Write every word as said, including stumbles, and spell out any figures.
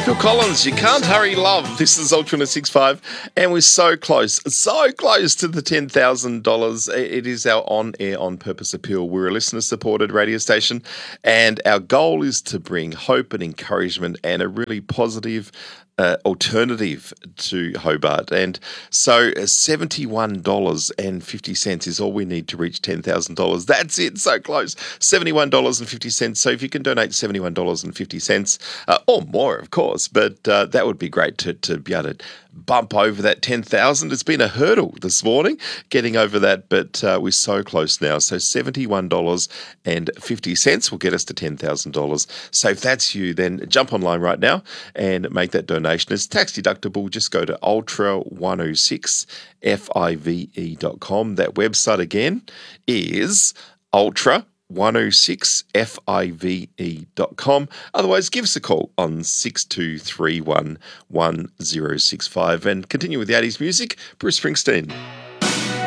Phil Collins, You Can't Hurry Love. This is Ultra one oh six point five, and we're so close, so close to the ten thousand dollars. It is our on-air, on-purpose appeal. We're a listener-supported radio station, and our goal is to bring hope and encouragement and a really positive Uh, alternative to Hobart. And so uh, seventy-one dollars and fifty cents is all we need to reach ten thousand dollars. That's it, so close. seventy-one dollars and fifty cents. So if you can donate seventy-one dollars and fifty cents, uh, or more, of course, but uh, that would be great to, to be able to bump over that ten thousand. It's been a hurdle this morning getting over that, but uh, we're so close now. So seventy-one dollars and fifty cents will get us to ten thousand dollars. So if that's you, then jump online right now and make that donation. It's tax deductible. Just go to ultra one oh six five dot com. That website again is ultra one oh six five dot com. Otherwise, give us a call on six two three one one zero six five and continue with the eighties music. Bruce Springsteen.